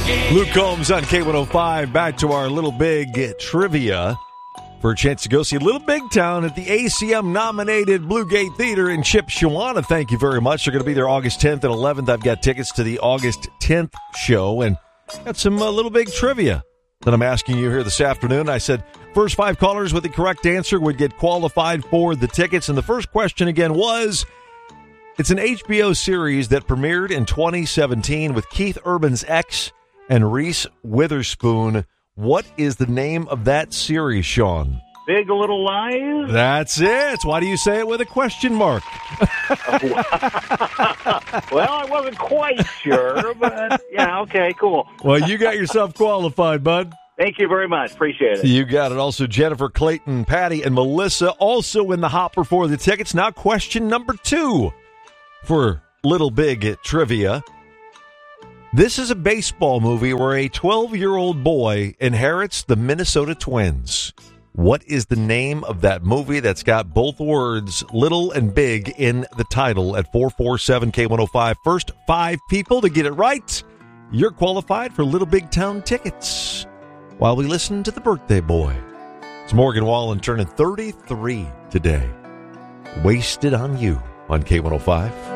Luke Combs on K105. Back to our Little Big trivia for a chance to go see Little Big Town at the ACM-nominated Blue Gate Theater in Shipshewana. Thank you very much. They're going to be there August 10th and 11th. I've got tickets to the August 10th show and got some Little Big trivia that I'm asking you here this afternoon. I said first 5 callers with the correct answer would get qualified for the tickets. And the first question again was, it's an HBO series that premiered in 2017 with Keith Urban's ex and Reese Witherspoon. What is the name of that series, Sean? Big Little Lies? That's it. Why do you say it with a question mark? Well, I wasn't quite sure, but yeah, okay, cool. Well, you got yourself qualified, bud. Thank you very much. Appreciate it. You got it. Also, Jennifer, Clayton, Patty, and Melissa also in the hopper for the tickets. Now, question number 2 for Little Big trivia. This is a baseball movie where a 12-year-old boy inherits the Minnesota Twins. What is the name of that movie that's got both words, little and big, in the title at 447-K105? First 5 people to get it right, you're qualified for Little Big Town tickets while we listen to the birthday boy. It's Morgan Wallen turning 33 today. Wasted on You on K105.